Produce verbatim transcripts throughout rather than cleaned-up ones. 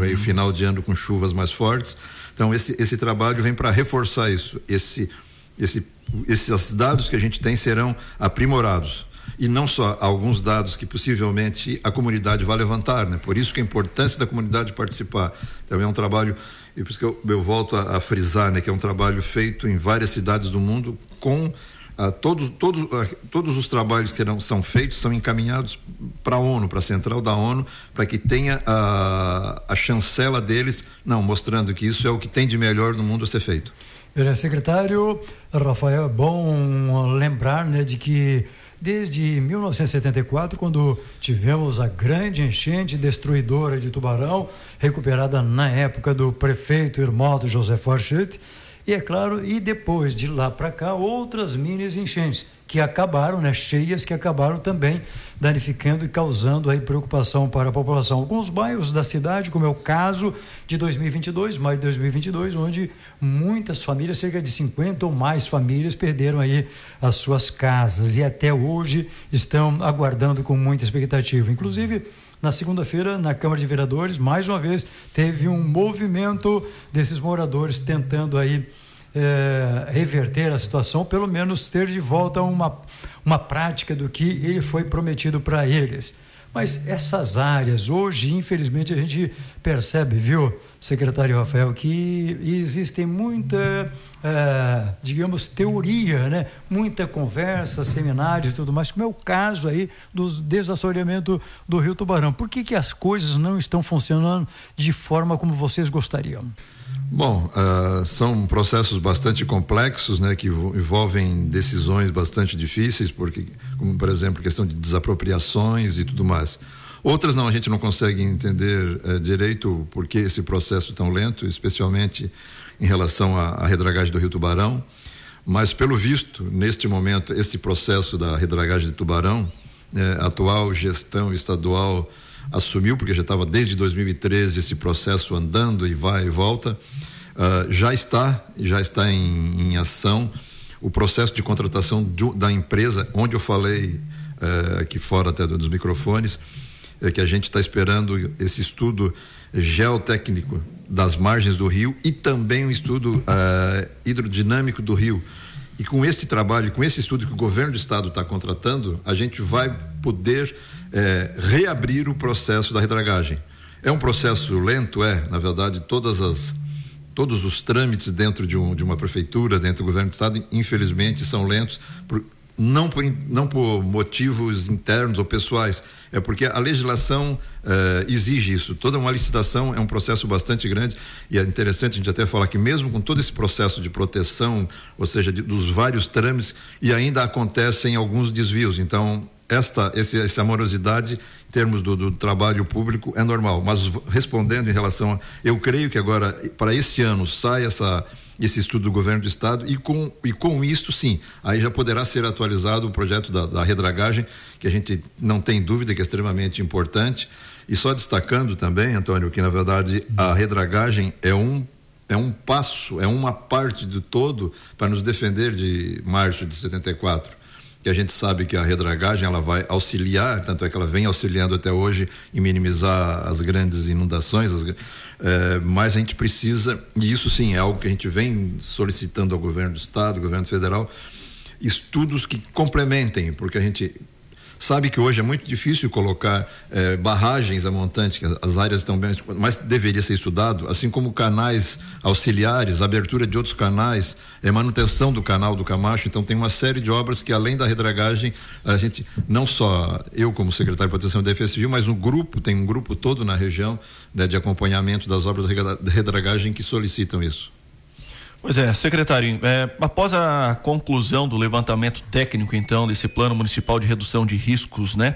uhum. aí final de ano com chuvas mais fortes. Então esse, esse trabalho vem para reforçar isso. Esse, esse, esses dados que a gente tem serão aprimorados. E não só alguns dados que possivelmente a comunidade vai levantar, né? Por isso que a importância da comunidade participar. Também é um trabalho, e por isso que eu, eu volto a, a frisar, né? Que é um trabalho feito em várias cidades do mundo com ah, todos, todos, ah, todos os trabalhos que não, são feitos são encaminhados para a ONU, para a central da ONU, para que tenha a, a chancela deles, não, mostrando que isso é o que tem de melhor no mundo a ser feito. Secretário Rafael, é bom lembrar, né, de que desde mil novecentos e setenta e quatro, quando tivemos a grande enchente destruidora de Tubarão, recuperada na época do prefeito Irmoto José Forchete, e é claro, e depois de lá para cá, outras mini enchentes que acabaram, né, cheias que acabaram também danificando e causando aí preocupação para a população. Alguns bairros da cidade, como é o caso de dois mil e vinte e dois, maio de dois mil e vinte e dois, onde muitas famílias, cerca de cinquenta ou mais famílias, perderam aí as suas casas e até hoje estão aguardando com muita expectativa. Inclusive, na segunda-feira, na Câmara de Vereadores, mais uma vez, teve um movimento desses moradores tentando aí É, reverter a situação, pelo menos ter de volta uma, uma prática do que ele foi prometido para eles. Mas essas áreas, hoje, infelizmente, a gente percebe, viu, secretário Rafael, que existem muita, é, digamos, teoria, né? Muita conversa, seminários e tudo mais, como é o caso aí do desassoreamento do Rio Tubarão. Por que que as coisas não estão funcionando de forma como vocês gostariam? Bom, uh, são processos bastante complexos, né, que envolvem decisões bastante difíceis, porque, como por exemplo, questão de desapropriações e tudo mais. Outras não, a gente não consegue entender uh, direito por que esse processo tão lento, especialmente em relação à, à redragagem do Rio Tubarão, mas pelo visto, neste momento, esse processo da redragagem de Tubarão, eh, a atual gestão estadual assumiu, porque já estava desde dois mil e treze esse processo andando e vai e volta, uh, já está, já está em, em ação o processo de contratação do, da empresa, onde eu falei uh, aqui fora até dos microfones, é que a gente está esperando esse estudo geotécnico das margens do rio e também um estudo uh, hidrodinâmico do rio. E com este trabalho, com esse estudo que o governo do estado está contratando, a gente vai poder é, reabrir o processo da redragagem. É um processo lento, é, na verdade, todas as, todos os trâmites dentro de, um, de uma prefeitura, dentro do governo do estado, infelizmente, são lentos, por, não, por, não por motivos internos ou pessoais, é porque a legislação eh, exige isso. Toda uma licitação é um processo bastante grande e é interessante a gente até falar que mesmo com todo esse processo de proteção, ou seja, de, dos vários trâmites, e ainda acontecem alguns desvios. Então, esta, esse, essa morosidade em termos do, do trabalho público é normal, mas respondendo em relação a, eu creio que agora, para esse ano, sai essa esse estudo do governo do estado e com, e com isto sim, aí já poderá ser atualizado o projeto da, da redragagem, que a gente não tem dúvida que é extremamente importante. E só destacando também, Antônio, que na verdade a redragagem é um é um passo, é uma parte do todo para nos defender de março de setenta e quatro, que a gente sabe que a redragagem ela vai auxiliar, tanto é que ela vem auxiliando até hoje em minimizar as grandes inundações, as, é, mas a gente precisa, e isso sim é algo que a gente vem solicitando ao governo do estado, ao governo federal, estudos que complementem, porque a gente sabe que hoje é muito difícil colocar eh, barragens a montante, que as áreas estão bem, mas deveria ser estudado, assim como canais auxiliares, abertura de outros canais, eh, manutenção do canal do Camacho. Então tem uma série de obras que, além da redragagem, a gente, não só eu como secretário de Proteção e Defesa Civil, mas um grupo, tem um grupo todo na região, né, de acompanhamento das obras de redragagem que solicitam isso. Pois é, secretário, é, após a conclusão do levantamento técnico, então, desse plano municipal de redução de riscos, né?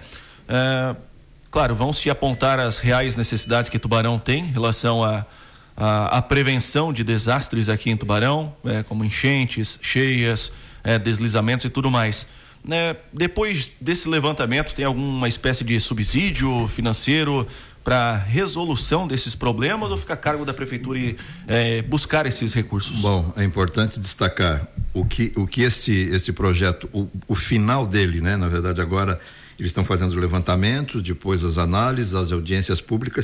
É, claro, vão se apontar as reais necessidades que Tubarão tem em relação à a, a, a prevenção de desastres aqui em Tubarão, é, como enchentes, cheias, é, deslizamentos e tudo mais. É, depois desse levantamento, tem alguma espécie de subsídio financeiro para resolução desses problemas ou fica a cargo da prefeitura e é, buscar esses recursos? Bom, é importante destacar o que, o que este, este projeto, o, o final dele, né? Na verdade agora eles estão fazendo os levantamentos, depois as análises, as audiências públicas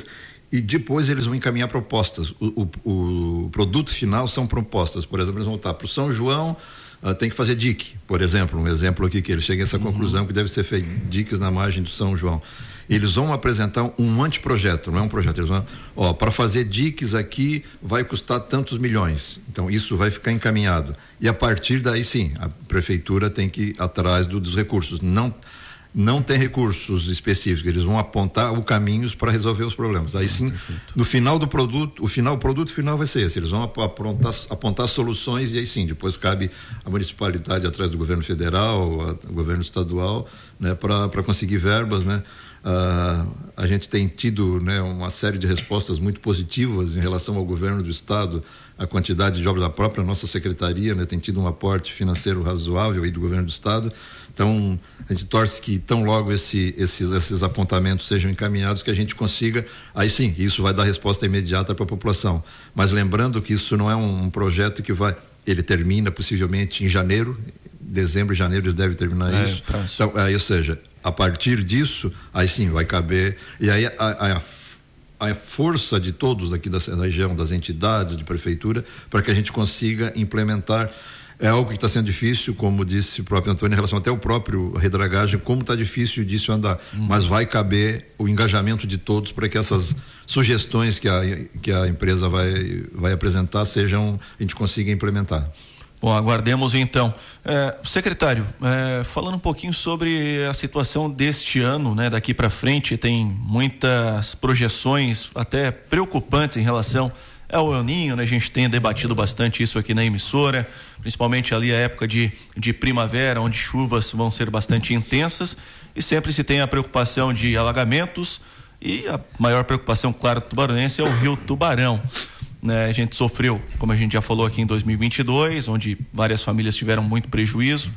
e depois eles vão encaminhar propostas. O, o, o produto final são propostas. Por exemplo, eles vão estar para o São João, uh, tem que fazer dique, por exemplo, um exemplo aqui que eles chegam a essa uhum. conclusão que deve ser feito diques na margem do São João. Eles vão apresentar um anteprojeto, não é um projeto, eles vão, ó, para fazer diques aqui vai custar tantos milhões, então isso vai ficar encaminhado, e a partir daí sim, a prefeitura tem que ir atrás do, dos recursos, não, não tem recursos específicos, eles vão apontar os caminhos para resolver os problemas, aí sim, no final do produto, o final, o produto final vai ser esse, eles vão apontar, apontar soluções, e aí sim, depois cabe a municipalidade atrás do governo federal, o governo estadual, né, para conseguir verbas, né. Uh, a gente tem tido, né, uma série de respostas muito positivas em relação ao governo do estado, a quantidade de obras da própria nossa secretaria, né, tem tido um aporte financeiro razoável aí do governo do estado, então a gente torce que tão logo esse, esses, esses apontamentos sejam encaminhados que a gente consiga, aí sim, isso vai dar resposta imediata para a população, mas lembrando que isso não é um, um projeto que vai, ele termina possivelmente em janeiro, dezembro e janeiro eles devem terminar é, isso, então, aí, ou seja, a partir disso, aí sim vai caber, e aí a, a, a força de todos aqui da região, das entidades, de prefeitura, para que a gente consiga implementar, é algo que está sendo difícil, como disse o próprio Antônio, em relação até ao próprio redragagem, como está difícil disso andar, hum. mas vai caber o engajamento de todos para que essas sugestões que a, que a empresa vai, vai apresentar sejam, a gente consiga implementar. Bom, aguardemos então. É, secretário, é, falando um pouquinho sobre a situação deste ano, né, daqui para frente, tem muitas projeções até preocupantes em relação ao El Niño, né? A gente tem debatido bastante isso aqui na emissora, principalmente ali a época de, de primavera, onde chuvas vão ser bastante intensas, e sempre se tem a preocupação de alagamentos, e a maior preocupação, claro, do tubaronense é o Rio Tubarão. Né, a gente sofreu, como a gente já falou aqui em dois mil e vinte e dois, onde várias famílias tiveram muito prejuízo,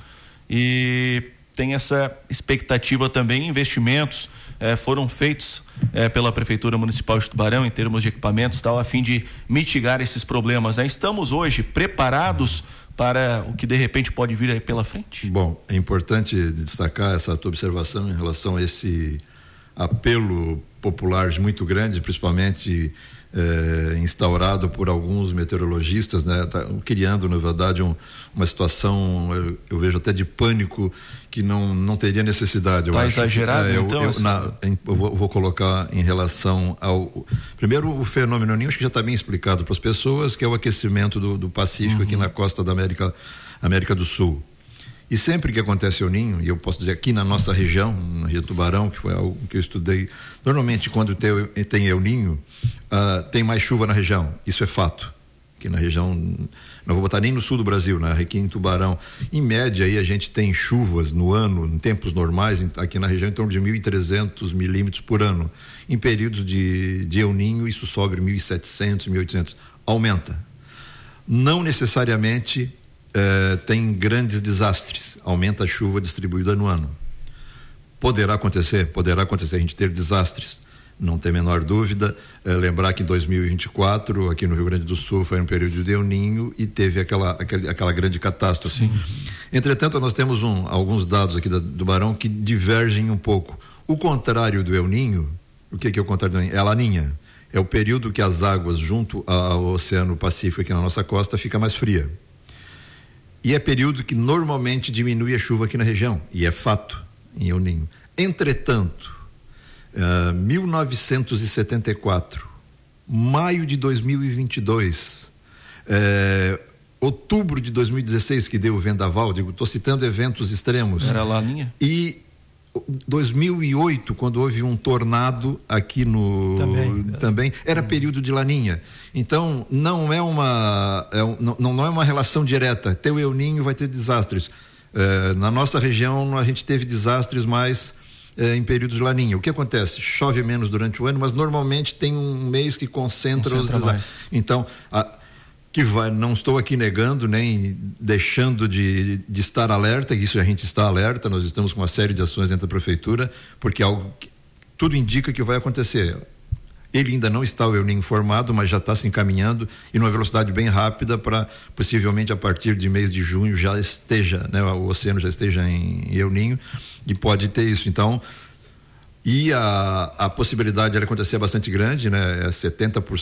e tem essa expectativa também, investimentos eh, foram feitos eh, pela Prefeitura Municipal de Tubarão em termos de equipamentos, tal, a fim de mitigar esses problemas, né? Estamos hoje preparados para o que de repente pode vir aí pela frente? Bom, é importante destacar essa tua observação em relação a esse apelo popular muito grande, principalmente É, instaurado por alguns meteorologistas, né, tá criando na verdade um, uma situação, eu, eu vejo até de pânico que não não teria necessidade. Está exagerado, que, é, então? Eu, eu, assim... na, em, eu, vou, eu vou colocar em relação ao primeiro o fenômeno El Niño, acho que já está bem explicado para as pessoas, que é o aquecimento do, do Pacífico uhum. aqui na costa da América América do Sul. E sempre que acontece El Niño, e eu posso dizer aqui na nossa região, na região do Tubarão, que foi algo que eu estudei, normalmente quando tem, tem El Niño, uh, tem mais chuva na região, isso é fato. Aqui na região, não vou botar nem no sul do Brasil, né? Aqui em Tubarão, em média aí a gente tem chuvas no ano, em tempos normais, aqui na região em torno de mil e trezentos milímetros por ano. Em períodos de, de El Niño isso sobe mil e setecentos, mil e oitocentos, aumenta. Não necessariamente Eh, tem grandes desastres, aumenta a chuva distribuída no ano. Poderá acontecer, poderá acontecer a gente ter desastres, não tem a menor dúvida. Eh, lembrar que em dois mil e vinte e quatro, aqui no Rio Grande do Sul, foi um período de El Niño e teve aquela, aquela, aquela grande catástrofe. Sim. Entretanto, nós temos um, alguns dados aqui da, do Barão que divergem um pouco. O contrário do El Niño, o que, que é o contrário do El Niño? É a Laninha. É o período que as águas junto ao Oceano Pacífico aqui na nossa costa fica mais fria. E é período que normalmente diminui a chuva aqui na região, e é fato em El Niño. Entretanto, uh, mil novecentos e setenta e quatro, maio de dois mil e vinte e dois, uh, outubro de dois mil e dezesseis, que deu o vendaval, digo, estou citando eventos extremos. Era lá a linha? E dois mil e oito, quando houve um tornado aqui no também, também era hum. período de Laninha. Então não é uma é um, não, não é uma relação direta. Ter o El Niño vai ter desastres. É, na nossa região a gente teve desastres mais é, em períodos de Laninha. O que acontece? Chove menos durante o ano, mas normalmente tem um mês que concentra, concentra os desastres. Mais. Então a que vai, não estou aqui negando nem deixando de, de estar alerta, isso a gente está alerta, nós estamos com uma série de ações dentro da prefeitura, porque algo que, tudo indica que vai acontecer. Ele ainda não está o El Niño formado, mas já está se encaminhando e numa velocidade bem rápida para possivelmente a partir de mês de junho já esteja, né, o oceano já esteja em El Niño e pode ter isso. Então E a, a possibilidade de acontecer é bastante grande, né? É setenta por